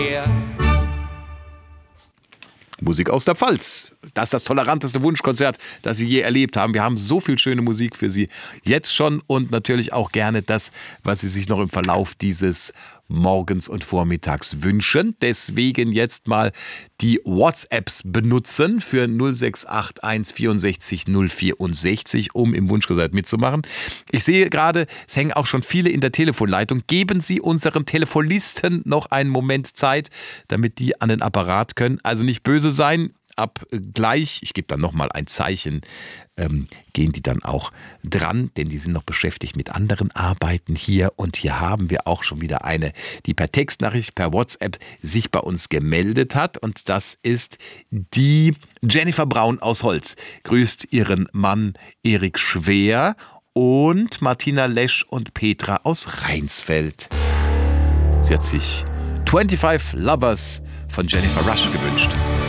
Musik aus der Pfalz. Das ist das toleranteste Wunschkonzert, das Sie je erlebt haben. Wir haben so viel schöne Musik für Sie jetzt schon und natürlich auch gerne das, was Sie sich noch im Verlauf dieses Morgens und Vormittags wünschen. Deswegen jetzt mal die WhatsApps benutzen für 0681 64 064, um im Wunschkonzert mitzumachen. Ich sehe gerade, es hängen auch schon viele in der Telefonleitung. Geben Sie unseren Telefonisten noch einen Moment Zeit, damit die an den Apparat können. Also nicht böse sein. Ab gleich, ich gebe dann nochmal ein Zeichen, gehen die dann auch dran, denn die sind noch beschäftigt mit anderen Arbeiten hier. Und hier haben wir auch schon wieder eine, die per Textnachricht, per WhatsApp sich bei uns gemeldet hat. Und das ist die Jennifer Braun aus Holz. Grüßt ihren Mann Erik Schwer und Martina Lesch und Petra aus Rheinsfeld. Sie hat sich 25 Lovers von Jennifer Rush gewünscht.